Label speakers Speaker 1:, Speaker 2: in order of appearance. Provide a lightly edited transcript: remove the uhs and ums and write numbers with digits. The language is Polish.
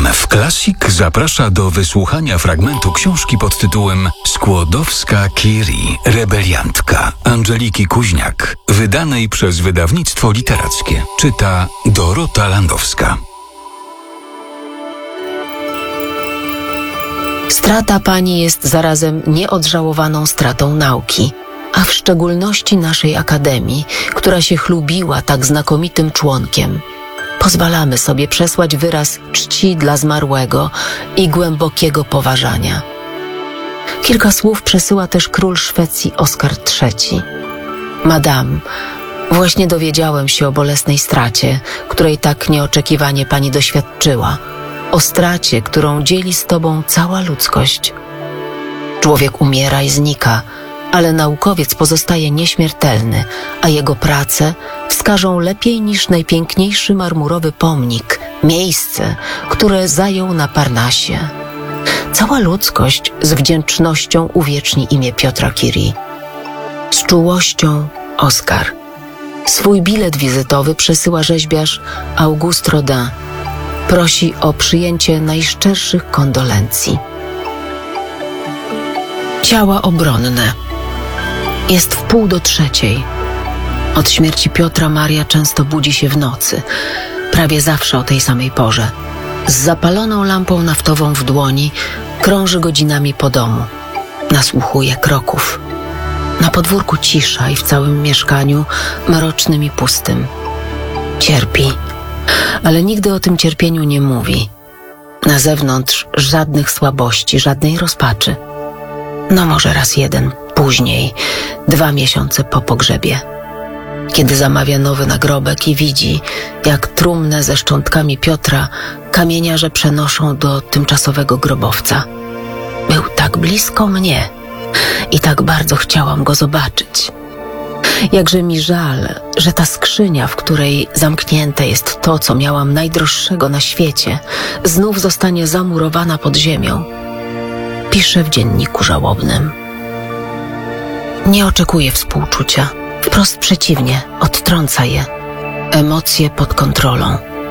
Speaker 1: RMF Classic zaprasza do wysłuchania fragmentu książki pod tytułem Skłodowska-Curie, rebeliantka Angeliki Kuźniak, wydanej przez wydawnictwo literackie. Czyta Dorota Landowska.
Speaker 2: Strata pani jest zarazem nieodżałowaną stratą nauki, a w szczególności naszej Akademii, która się chlubiła tak znakomitym członkiem. Pozwalamy sobie przesłać wyraz czci dla zmarłego i głębokiego poważania. Kilka słów przesyła też król Szwecji Oskar III. Madame, właśnie dowiedziałem się o bolesnej stracie, której tak nieoczekiwanie pani doświadczyła. O stracie, którą dzieli z tobą cała ludzkość. Człowiek umiera i znika, ale naukowiec pozostaje nieśmiertelny, a jego prace wskażą lepiej niż najpiękniejszy marmurowy pomnik miejsce, które zajął na Parnasie. Cała ludzkość z wdzięcznością uwieczni imię Piotra Curie. Z czułością Oskar. Swój bilet wizytowy przesyła rzeźbiarz Auguste Rodin. Prosi o przyjęcie najszczerszych kondolencji. Ciała obronne. Jest 2:45. Od śmierci Piotra Maria często budzi się w nocy, prawie zawsze o tej samej porze. Z zapaloną lampą naftową w dłoni krąży godzinami po domu. Nasłuchuje kroków. Na podwórku cisza i w całym mieszkaniu mrocznym i pustym. Cierpi, ale nigdy o tym cierpieniu nie mówi. Na zewnątrz żadnych słabości, żadnej rozpaczy. No może raz jeden, później, 2 miesiące po pogrzebie. Kiedy zamawia nowy nagrobek i widzi, jak trumnę ze szczątkami Piotra kamieniarze przenoszą do tymczasowego grobowca. Był tak blisko mnie i tak bardzo chciałam go zobaczyć. Jakże mi żal, że ta skrzynia, w której zamknięte jest to, co miałam najdroższego na świecie, znów zostanie zamurowana pod ziemią. Pisze w dzienniku żałobnym. Nie oczekuje współczucia. Wprost przeciwnie, odtrąca je. Emocje pod kontrolą.